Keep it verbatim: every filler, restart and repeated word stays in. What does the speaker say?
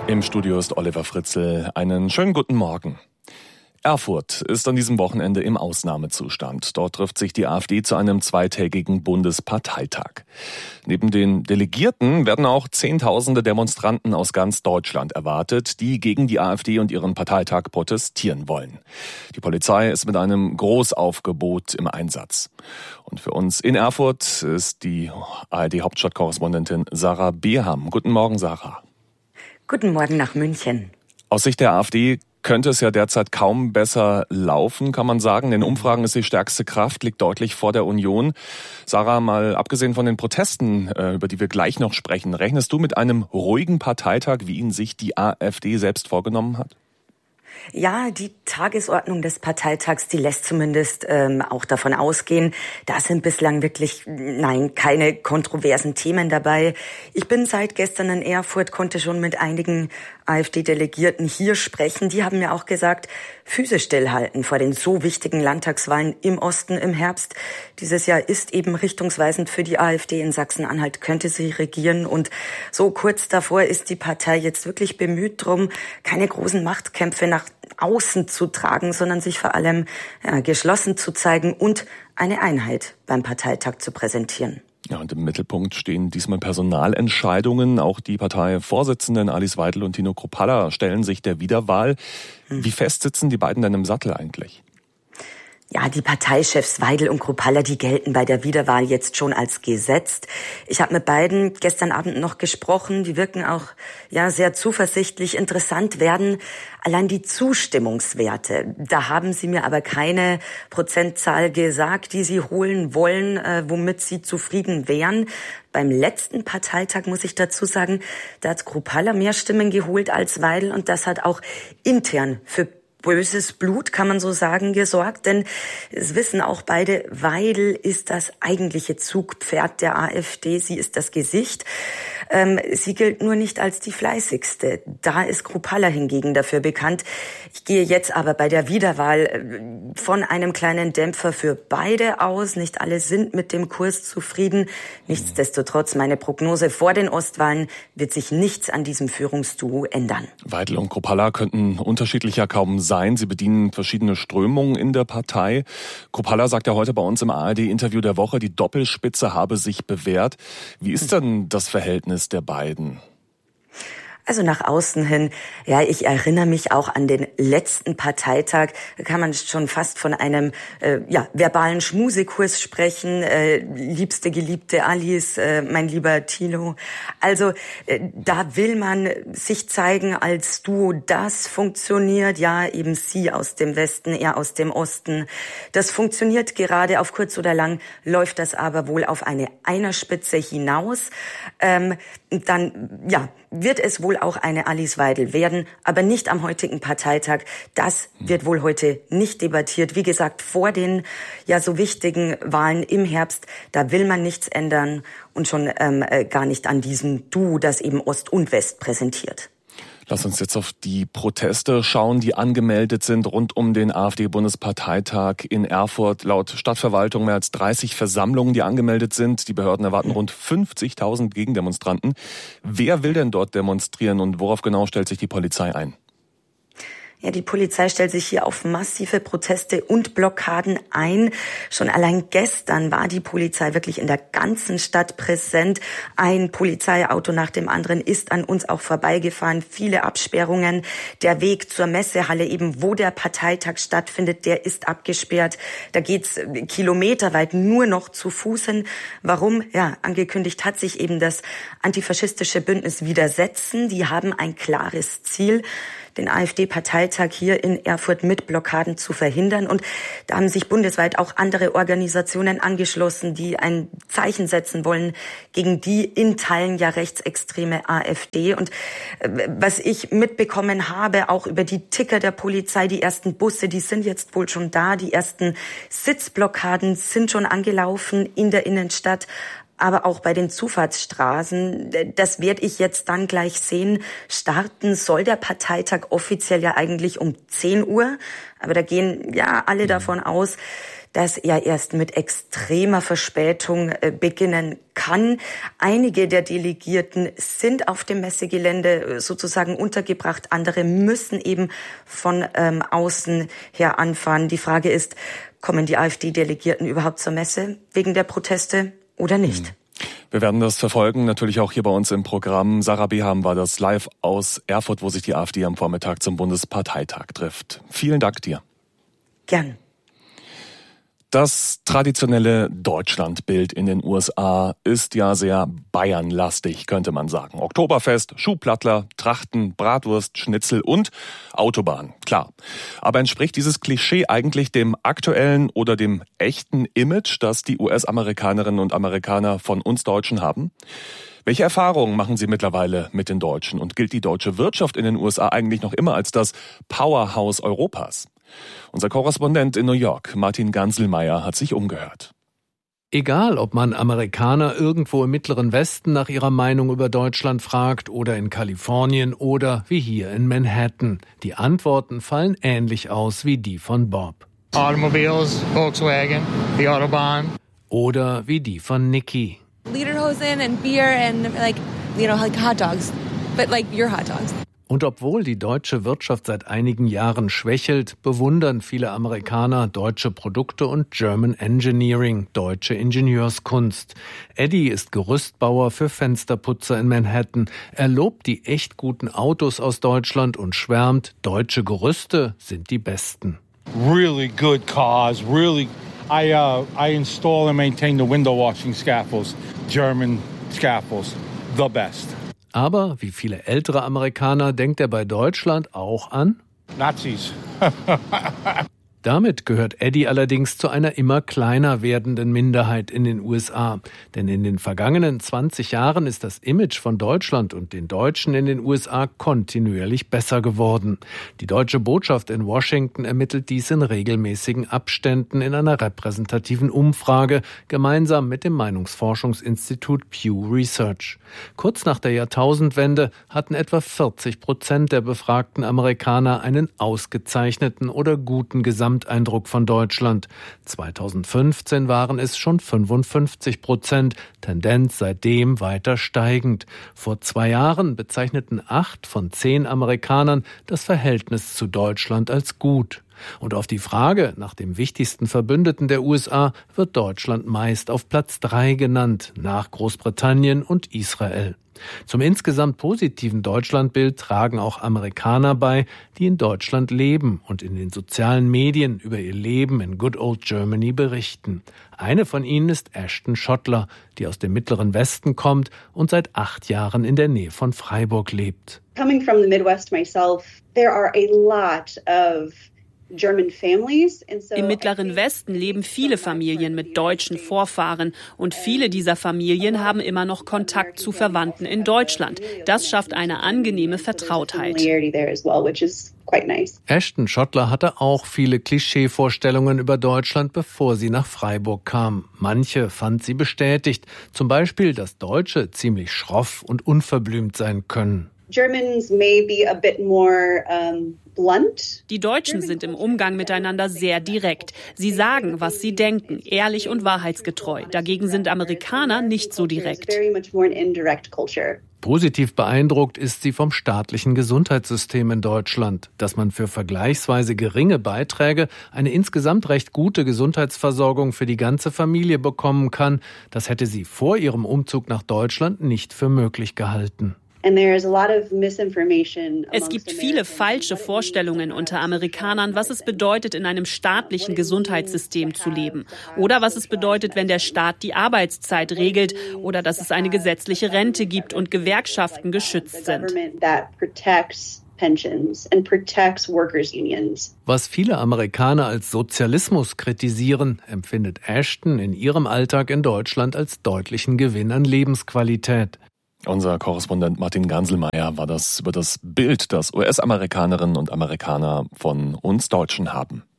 Im Studio ist Oliver Fritzl. Einen schönen guten Morgen. Erfurt ist an diesem Wochenende im Ausnahmezustand. Dort trifft sich die AfD zu einem zweitägigen Bundesparteitag. Neben den Delegierten werden auch Zehntausende Demonstranten aus ganz Deutschland erwartet, die gegen die AfD und ihren Parteitag protestieren wollen. Die Polizei ist mit einem Großaufgebot im Einsatz. Und für uns in Erfurt ist die A R D-Hauptstadtkorrespondentin Sarah Beham. Guten Morgen, Sarah. Guten Morgen nach München. Aus Sicht der AfD könnte es ja derzeit kaum besser laufen, kann man sagen. In Umfragen ist die stärkste Kraft, liegt deutlich vor der Union. Sarah, mal abgesehen von den Protesten, über die wir gleich noch sprechen, rechnest du mit einem ruhigen Parteitag, wie ihn sich die AfD selbst vorgenommen hat? Ja, die Tagesordnung des Parteitags, die lässt zumindest ähm, auch davon ausgehen, da sind bislang wirklich, nein, keine kontroversen Themen dabei. Ich bin seit gestern in Erfurt, konnte schon mit einigen AfD-Delegierten hier sprechen. Die haben mir auch gesagt, Füße stillhalten vor den so wichtigen Landtagswahlen im Osten im Herbst. Dieses Jahr ist eben richtungsweisend für die AfD in Sachsen-Anhalt, könnte sie regieren. Und so kurz davor ist die Partei jetzt wirklich bemüht drum, keine großen Machtkämpfe nach außen zu tragen, sondern sich vor allem ja, geschlossen zu zeigen und eine Einheit beim Parteitag zu präsentieren. Ja, und im Mittelpunkt stehen diesmal Personalentscheidungen. Auch die Parteivorsitzenden Alice Weidel und Tino Kruppalla stellen sich der Wiederwahl. Wie fest sitzen die beiden denn im Sattel eigentlich? Ja, die Parteichefs Weidel und Kruppalla, die gelten bei der Wiederwahl jetzt schon als gesetzt. Ich habe mit beiden gestern Abend noch gesprochen. Die wirken auch ja sehr zuversichtlich. Interessant werden allein die Zustimmungswerte. Da haben sie mir aber keine Prozentzahl gesagt, die sie holen wollen, äh, womit sie zufrieden wären. Beim letzten Parteitag, muss ich dazu sagen, da hat Kruppalla mehr Stimmen geholt als Weidel und das hat auch intern für böses Blut, kann man so sagen, gesorgt, denn es wissen auch beide, Weidel ist das eigentliche Zugpferd der AfD, sie ist das Gesicht. Ähm, sie gilt nur nicht als die fleißigste. Da ist Kruppalla hingegen dafür bekannt. Ich gehe jetzt aber bei der Wiederwahl von einem kleinen Dämpfer für beide aus. Nicht alle sind mit dem Kurs zufrieden. Nichtsdestotrotz, meine Prognose vor den Ostwahlen wird sich nichts an diesem Führungsduo ändern. Weidel und Kruppalla könnten unterschiedlicher kaum sein. Sie bedienen verschiedene Strömungen in der Partei. Kruppalla sagt ja heute bei uns im A R D-Interview der Woche, die Doppelspitze habe sich bewährt. Wie ist denn das Verhältnis der beiden? Also nach außen hin, ja, ich erinnere mich auch an den letzten Parteitag, da kann man schon fast von einem äh, ja, verbalen Schmusekurs sprechen, äh, liebste geliebte Alice, äh, mein lieber Tino. Also äh, da will man sich zeigen als Duo, das funktioniert, ja, eben sie aus dem Westen, er aus dem Osten. Das funktioniert gerade, auf kurz oder lang läuft das aber wohl auf eine Einerspitze hinaus. Ähm, dann, ja, wird es wohl auch eine Alice Weidel werden, aber nicht am heutigen Parteitag. Das wird wohl heute nicht debattiert. Wie gesagt, vor den ja so wichtigen Wahlen im Herbst, da will man nichts ändern und schon ähm, äh, gar nicht an diesem Duo, das eben Ost und West präsentiert. Lass uns jetzt auf die Proteste schauen, die angemeldet sind rund um den AfD-Bundesparteitag in Erfurt. Laut Stadtverwaltung mehr als dreißig Versammlungen, die angemeldet sind. Die Behörden erwarten rund fünfzigtausend Gegendemonstranten. Wer will denn dort demonstrieren und worauf genau stellt sich die Polizei ein? Ja, die Polizei stellt sich hier auf massive Proteste und Blockaden ein. Schon allein gestern war die Polizei wirklich in der ganzen Stadt präsent. Ein Polizeiauto nach dem anderen ist an uns auch vorbeigefahren. Viele Absperrungen. Der Weg zur Messehalle, eben wo der Parteitag stattfindet, der ist abgesperrt. Da geht's kilometerweit nur noch zu Fuß hin. Warum? Ja, angekündigt hat sich eben das antifaschistische Bündnis Widersetzen. Die haben ein klares Ziel, den AfD-Parteitag hier in Erfurt mit Blockaden zu verhindern. Und da haben sich bundesweit auch andere Organisationen angeschlossen, die ein Zeichen setzen wollen gegen die in Teilen ja rechtsextreme AfD. Und was ich mitbekommen habe, auch über die Ticker der Polizei, die ersten Busse, die sind jetzt wohl schon da. Die ersten Sitzblockaden sind schon angelaufen in der Innenstadt. Aber auch bei den Zufahrtsstraßen, das werde ich jetzt dann gleich sehen. Starten soll der Parteitag offiziell ja eigentlich um zehn Uhr. Aber da gehen ja alle davon aus, das ja erst mit extremer Verspätung beginnen kann. Einige der Delegierten sind auf dem Messegelände sozusagen untergebracht. Andere müssen eben von ähm, außen her anfahren. Die Frage ist, kommen die AfD-Delegierten überhaupt zur Messe wegen der Proteste oder nicht? Wir werden das verfolgen, natürlich auch hier bei uns im Programm. Sarah Beham war das live aus Erfurt, wo sich die AfD am Vormittag zum Bundesparteitag trifft. Vielen Dank dir. Gern. Das traditionelle Deutschlandbild in den U S A ist ja sehr Bayernlastig, könnte man sagen. Oktoberfest, Schuhplattler, Trachten, Bratwurst, Schnitzel und Autobahn, klar. Aber entspricht dieses Klischee eigentlich dem aktuellen oder dem echten Image, das die U S-Amerikanerinnen und Amerikaner von uns Deutschen haben? Welche Erfahrungen machen Sie mittlerweile mit den Deutschen? Und gilt die deutsche Wirtschaft in den U S A eigentlich noch immer als das Powerhouse Europas? Unser Korrespondent in New York, Martin Ganselmeier, hat sich umgehört. Egal, ob man Amerikaner irgendwo im Mittleren Westen nach ihrer Meinung über Deutschland fragt oder in Kalifornien oder wie hier in Manhattan. Die Antworten fallen ähnlich aus wie die von Bob. Automobiles, Volkswagen, the Autobahn. Oder wie die von Nikki. Lederhosen and beer and like, you know, like hot dogs, but like your hot dogs. Und obwohl die deutsche Wirtschaft seit einigen Jahren schwächelt, bewundern viele Amerikaner deutsche Produkte und German Engineering, deutsche Ingenieurskunst. Eddie ist Gerüstbauer für Fensterputzer in Manhattan. Er lobt die echt guten Autos aus Deutschland und schwärmt, deutsche Gerüste sind die besten. Really good cars, really. I uh, I install and maintain the window washing scaffolds, German scaffolds, the best. Aber wie viele ältere Amerikaner denkt er bei Deutschland auch an Nazis. Damit gehört Eddie allerdings zu einer immer kleiner werdenden Minderheit in den U S A. Denn in den vergangenen zwanzig Jahren ist das Image von Deutschland und den Deutschen in den U S A kontinuierlich besser geworden. Die deutsche Botschaft in Washington ermittelt dies in regelmäßigen Abständen in einer repräsentativen Umfrage, gemeinsam mit dem Meinungsforschungsinstitut Pew Research. Kurz nach der Jahrtausendwende hatten etwa vierzig Prozent der befragten Amerikaner einen ausgezeichneten oder guten Gesamt Eindruck von Deutschland. zweitausendfünfzehn waren es schon fünfundfünfzig Prozent, Tendenz seitdem weiter steigend. Vor zwei Jahren bezeichneten acht von zehn Amerikanern das Verhältnis zu Deutschland als gut. Und auf die Frage nach dem wichtigsten Verbündeten der U S A wird Deutschland meist auf Platz drei genannt, nach Großbritannien und Israel. Zum insgesamt positiven Deutschlandbild tragen auch Amerikaner bei, die in Deutschland leben und in den sozialen Medien über ihr Leben in Good Old Germany berichten. Eine von ihnen ist Ashton Schottler, die aus dem Mittleren Westen kommt und seit acht Jahren in der Nähe von Freiburg lebt. Coming from the Midwest myself, there are a lot of Im Mittleren Westen leben viele Familien mit deutschen Vorfahren und viele dieser Familien haben immer noch Kontakt zu Verwandten in Deutschland. Das schafft eine angenehme Vertrautheit. Ashton Schottler hatte auch viele Klischeevorstellungen über Deutschland, bevor sie nach Freiburg kam. Manche fand sie bestätigt, zum Beispiel, dass Deutsche ziemlich schroff und unverblümt sein können. Germans may be a bit more um, blunt. Die Deutschen sind im Umgang miteinander sehr direkt. Sie sagen, was sie denken, ehrlich und wahrheitsgetreu. Dagegen sind Amerikaner nicht so direkt. Positiv beeindruckt ist sie vom staatlichen Gesundheitssystem in Deutschland. Dass man für vergleichsweise geringe Beiträge eine insgesamt recht gute Gesundheitsversorgung für die ganze Familie bekommen kann, das hätte sie vor ihrem Umzug nach Deutschland nicht für möglich gehalten. Es gibt viele falsche Vorstellungen unter Amerikanern, was es bedeutet, in einem staatlichen Gesundheitssystem zu leben. Oder was es bedeutet, wenn der Staat die Arbeitszeit regelt. Oder dass es eine gesetzliche Rente gibt und Gewerkschaften geschützt sind. Was viele Amerikaner als Sozialismus kritisieren, empfindet Ashton in ihrem Alltag in Deutschland als deutlichen Gewinn an Lebensqualität. Unser Korrespondent Martin Ganselmeier war das über das Bild, das U S-Amerikanerinnen und Amerikaner von uns Deutschen haben.